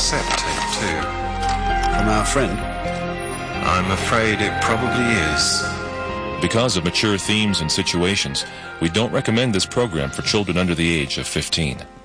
cassette tape, too. From our friend? I'm afraid it probably is. Because of mature themes and situations, we don't recommend this program for children under the age of 15.